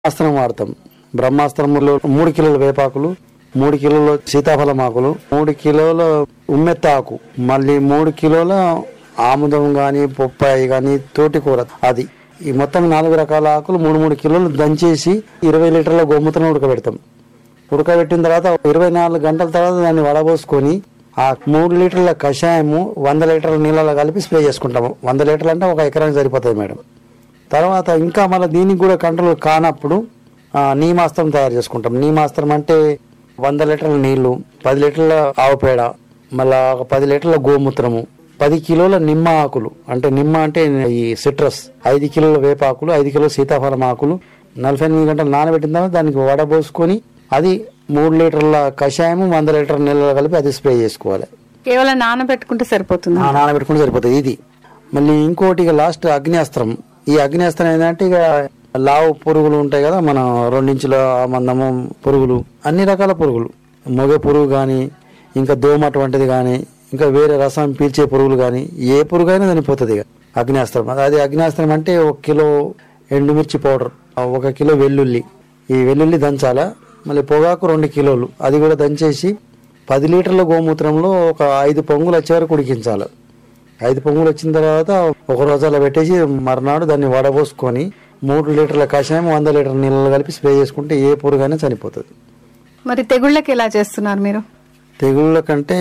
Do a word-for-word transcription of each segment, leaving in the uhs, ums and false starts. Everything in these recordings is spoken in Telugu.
అస్త్రం వాడతాం. బ్రహ్మాస్త్రంలో మూడు కిలోల వేపాకులు, మూడు కిలోల సీతాఫలం ఆకులు, మూడు కిలోల ఉమ్మెత్త ఆకు, మళ్ళీ మూడు కిలోల ఆముదం గాని పొప్పాయి గాని తోటికూర, అది ఈ మొత్తం నాలుగు రకాల ఆకులు మూడు మూడు కిలోలు దంచేసి ఇరవై లీటర్ల గోమూత్రం ఉడకబెడతాం. ఉడకబెట్టిన తర్వాత ఇరవై నాలుగు గంటల తర్వాత దాన్ని వడబోసుకొని ఆ మూడు లీటర్ల కషాయము వంద లీటర్ల నీళ్ళలో కలిపి స్ప్రే చేసుకుంటాము. వంద లీటర్లు అంటే ఒక ఎకరానికి సరిపోతుంది మేడం. తర్వాత ఇంకా మళ్ళీ దీనికి కూడా కంట్రోల్ కానప్పుడు నీమాస్త్రం తయారు చేసుకుంటాం. నీమాస్త్రం అంటే వంద లీటర్ల నీళ్లు, పది లీటర్ల ఆవు పేడ, మళ్ళా ఒక పది లీటర్ల గోమూత్రము, పది కిలోల నిమ్మ ఆకులు, అంటే నిమ్మ అంటే ఈ సిట్రస్, ఐదు కిలోల వేపాకులు, ఐదు కిలోల సీతాఫలం ఆకులు, నలభై ఎనిమిది గంటలు నానబెట్టిన తర్వాత దానికి వడబోసుకొని అది మూడు లీటర్ల కషాయము వంద లీటర్ల నీళ్ళలో కలిపి అది స్ప్రే చేసుకోవాలి. కేవలం నానబెట్టుకుంటే సరిపోతుంది. నానబెట్టుకుంటే సరిపోతుంది. ఇది మళ్ళీ ఇంకోటి ఇక లాస్ట్ అగ్నియాస్త్రం. ఈ అగ్నియాస్త్రం ఏంటంటే ఇక లావు పురుగులు ఉంటాయి కదా, మన రెండించుల మందము పురుగులు, అన్ని రకాల పురుగులు, మొగ పురుగు కానీ ఇంకా దోమ అటువంటిది కానీ ఇంకా వేరే రసం పీల్చే పురుగులు కానీ ఏ పురుగు అయినా చనిపోతుంది ఇక అగ్నియాస్త్రం. అది అగ్నియాస్త్రం అంటే ఒక కిలో ఎండుమిర్చి పౌడర్, ఒక కిలో వెల్లుల్లి, ఈ వెల్లుల్లి దంచాలా, మళ్ళీ పొగాకు రెండు కిలోలు, అది కూడా దంచేసి పది లీటర్ల గోమూత్రంలో ఒక ఐదు పొంగులు వచ్చే వరకు ఉడికించాలి. ఐదు పొంగులు వచ్చిన తర్వాత ఒక రోజు అలా పెట్టేసి మర్నాడు దాన్ని వడబోసుకొని మూడు లీటర్ల కషాయం వంద లీటర్ల నీళ్ళలో కలిపి స్ప్రే చేసుకుంటే ఏ పురుగైనా చనిపోతుంది. మరి తెగుళ్ళకి ఎలా చేస్తున్నారు మీరు? తెగుళ్ళ కంటే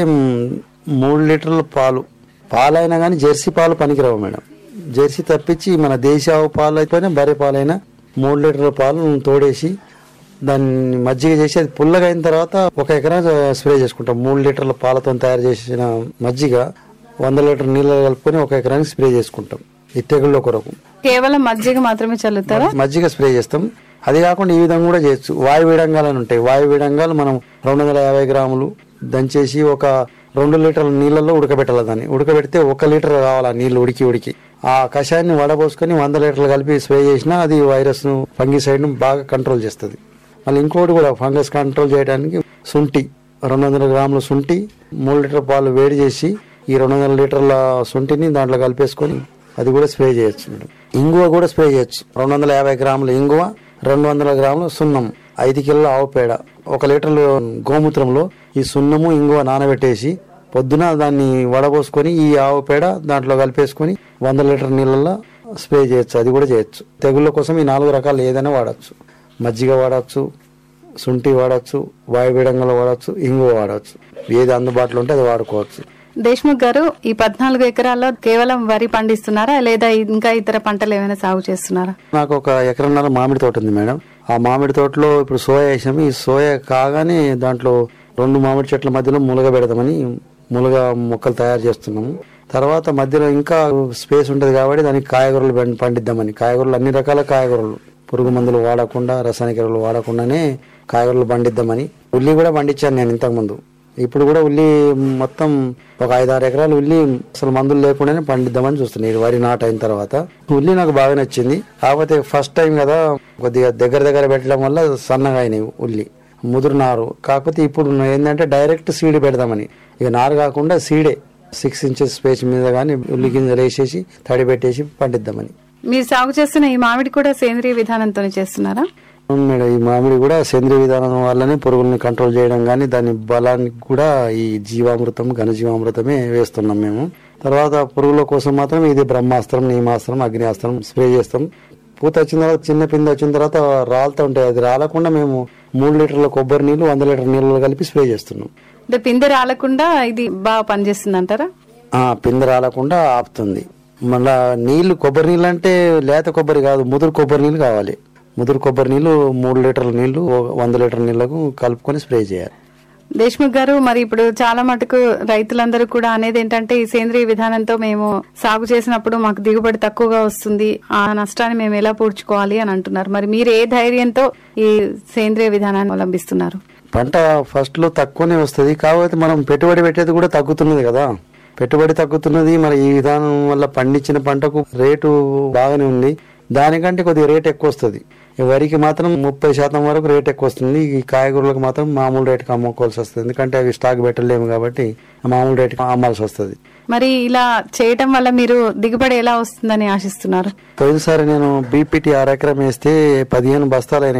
మూడు లీటర్ల పాలు, పాలైనా కానీ జెర్సీ పాలు పనికిరావు మేడం. జెర్సీ తప్పించి మన దేశీ ఆవు పాలు అయిపోయినా బర్రె పాలైనా మూడు లీటర్ల పాలు తోడేసి దాన్ని మజ్జిగ చేసి అది పుల్లగా అయిన తర్వాత ఒక ఎకరా స్ప్రే చేసుకుంటాం. మూడు లీటర్ల పాలతో తయారు చేసిన మజ్జిగ వంద లీటర్ నీళ్ళు కలుపుకొని ఒక ఎకరానికి స్ప్రే చేసుకుంటాం ఈ తెగుళ్ళ కొరకు. కేవలం మజ్జిగ మాత్రమే చల్లుతారా? మజ్జిగ స్ప్రే చేస్తాం. అది కాకుండా ఈ విధంగా కూడా చేయొచ్చు. వాయు విడంగాలు అని ఉంటాయి. వాయు విడంగాలు మనం రెండు వందల యాభై గ్రాములు దంచేసి ఒక రెండు లీటర్ల నీళ్ళలో ఉడకబెట్టాలి. దాన్ని ఉడకబెడితే ఒక లీటర్ కావాలి నీళ్లు ఉడికి ఉడికి ఆ కషాయాన్ని వడబోసుకొని వంద లీటర్లు కలిపి స్ప్రే చేసినా అది వైరస్ ను ఫంగిసైడ్ ను బాగా కంట్రోల్ చేస్తుంది. మళ్ళీ ఇంకోటి కూడా ఫంగస్ కంట్రోల్ చేయడానికి శుంఠి, రెండు వందల గ్రాముల శుంఠి మూడు లీటర్ పాలు వేడి చేసి ఈ రెండు వందల లీటర్ల శుంఠిని దాంట్లో కలిపేసుకొని అది కూడా స్ప్రే చేయొచ్చు మేడం. ఇంగువ కూడా స్ప్రే చేయొచ్చు. రెండు వందల యాభై గ్రాముల ఇంగువ, రెండు వందల గ్రాముల సున్నం, ఐదు కిలోల ఆవు పేడ, ఒక లీటర్లు గోమూత్రంలో ఈ సున్నము ఇంగువ నానబెట్టేసి పొద్దున దాన్ని వడబోసుకొని ఈ ఆవు పేడ దాంట్లో కలిపేసుకొని వంద లీటర్ నీళ్ళల్లో స్ప్రే చేయొచ్చు. అది కూడా చేయొచ్చు. తెగుళ్ళ కోసం ఈ నాలుగు రకాలు ఏదైనా వాడచ్చు. మజ్జిగ వాడచ్చు, శుంఠి వాడచ్చు, వాయు విడంగలు వాడచ్చు, ఇంగువ వాడచ్చు. ఏది అందుబాటులో ఉంటే అది వాడుకోవచ్చు. దేశ్ముఖ్ గారు, ఈ పద్నాలుగు ఎకరాల్లో కేవలం వరి పండిస్తున్నారా లేదా ఇంకా ఇతర పంటలు ఏమైనా సాగు చేస్తున్నారా? నాకు ఒక ఎకరన్నర మామిడి తోట ఉంది మేడం. ఆ మామిడి తోటలో ఇప్పుడు సోయా వేసాము. ఈ సోయా కాగానే దాంట్లో రెండు మామిడి చెట్ల మధ్యలో ములగ పెడదామని ములగ మొక్కలు తయారు చేస్తున్నాము. తర్వాత మధ్యలో ఇంకా స్పేస్ ఉంటుంది కాబట్టి దానికి కాయగూరలు పండిద్దామని, కాయగూరలు అన్ని రకాల కాయగూరలు పురుగు మందులు వాడకుండా రసాయనిక ఎరువులు వాడకుండానే కాయగూరలు పండిద్దామని. ఉల్లి కూడా పండించాను నేను ఇంతకుముందు. ఇప్పుడు కూడా ఉల్లి మొత్తం ఒక ఐదారు ఎకరాలు ఉల్లి అసలు మందులు లేకుండానే పండిద్దామని చూస్తున్నాయి వరి నాటు అయిన తర్వాత. ఉల్లి నాకు బాగా నచ్చింది. కాకపోతే ఫస్ట్ టైం కదా కొద్దిగా దగ్గర దగ్గర పెట్టడం వల్ల సన్నగా అయినాయి ఉల్లి, ముదురు నారు. కాకపోతే ఇప్పుడు ఏంటంటే డైరెక్ట్ సీడ్ పెడదామని, ఇక నారు కాకుండా సీడే సిక్స్ ఇంచెస్ స్పేస్ మీద కానీ ఉల్లి గింజలు వేసేసి తడి పెట్టేసి పండిద్దామని. మీరు సాగు చేస్తున్న ఈ మామిడి కూడా సేంద్రియ విధానంతో చేస్తున్నారా? మేడం, ఈ మామిడి కూడా సేంద్రియ విధానం వల్లనే పురుగుల్ని కంట్రోల్ చేయడం కానీ దాని బలానికి కూడా ఈ జీవామృతం ఘనజీవామృతమే వేస్తున్నాం మేము. తర్వాత పురుగుల కోసం మాత్రం ఇది బ్రహ్మాస్త్రం, నీమాస్త్రం, అగ్నియాస్త్రం స్ప్రే చేస్తాం. పూత వచ్చిన తర్వాత చిన్న పిండి వచ్చిన తర్వాత రాలుతూ ఉంటాయి. అది రాలకుండా మేము మూడు లీటర్ల కొబ్బరి నీళ్లు వంద లీటర్ నీళ్ళు కలిపి స్ప్రే చేస్తున్నాం. అంటే పిండి రాలకుండా ఇది బాగా పనిచేస్తుంది అంటారా? పిండి రాలకుండా ఆపుతుంది. మళ్ళా నీళ్లు కొబ్బరి నీళ్ళు అంటే లేత కొబ్బరి కాదు, ముదురు కొబ్బరి నీళ్ళు కావాలి. ముదురు కొబ్బరి నీళ్లు మూడు లీటర్ల నీళ్లు వంద లీటర్ నీళ్లకు కలుపుకొని స్ప్రే చేయాలి. దేశ్ముఖ్ గారు, మరి ఇప్పుడు చాలా మటుకు రైతులందరూ కూడా అనేది ఏంటంటే ఈ సేంద్రియ విధానంతో మేము సాగు చేసినప్పుడు మాకు దిగుబడి తక్కువగా వస్తుంది, ఆ నష్టాన్ని మేము ఎలా పూడ్చుకోవాలి అని అంటున్నారు. మరి మీరు ఏ ధైర్యంతో ఈ సేంద్రియ విధానాన్ని అవలంబిస్తున్నారు? పంట ఫస్ట్ లో తక్కువనే వస్తుంది, కాకపోతే మనం పెట్టుబడి పెట్టేది కూడా తగ్గుతున్నది కదా. పెట్టుబడి తగ్గుతున్నది. మరి ఈ విధానం వల్ల పండించిన పంటకు రేటు బాగానే ఉంది. దానికంటే కొద్దిగా రేట్ ఎక్కువ వస్తుంది. ఈ వరికి మాత్రం ముప్పై శాతం వరకు రేట్ ఎక్కువ వస్తుంది. ఈ కాయగూరలకు మాత్రం మామూలు రేటుకి అమ్ముకోవాల్సి వస్తుంది, ఎందుకంటే అవి స్టాక్ పెట్టలేము కాబట్టి మామూలు రేటుకి అమ్మాల్సి వస్తుంది. మరి ఇలా చేయటం వల్ల మీరు దిగుబడి ఎలా వస్తుందని ఆశిస్తున్నారు? పోయినసారి నేను బీపీటీ ఆరు ఎకరం వేస్తే పదిహేను బస్తాలు